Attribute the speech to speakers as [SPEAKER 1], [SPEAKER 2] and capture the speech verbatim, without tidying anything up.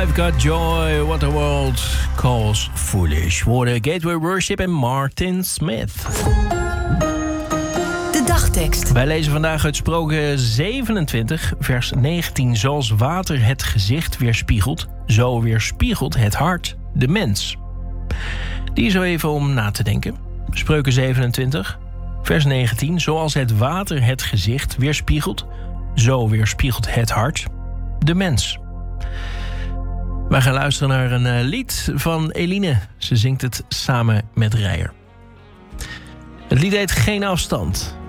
[SPEAKER 1] I've got joy, what the world calls foolish. Voor de Gateway Worship en Martin Smith.
[SPEAKER 2] De dagtekst.
[SPEAKER 1] Wij lezen vandaag uit Spreuken zevenentwintig, vers negentien. Zoals water het gezicht weerspiegelt, zo weerspiegelt het hart de mens. Die is zo even om na te denken. Spreuken zevenentwintig, vers negentien. Zoals het water het gezicht weerspiegelt, zo weerspiegelt het hart de mens. Wij gaan luisteren naar een uh, lied van Eline. Ze zingt het samen met Rijer. Het lied heet Geen Afstand.